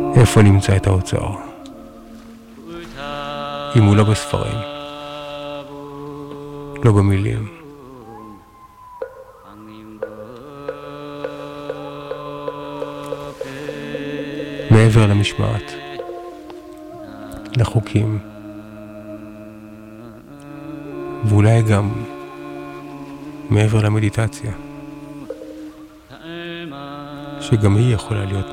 איפה נמצא את האוצר? אם הוא לא בספרים, לא במילים. מעבר למשמעת, לחוקים, ואולי גם מעבר למדיטציה, שגם היא יכולה להיות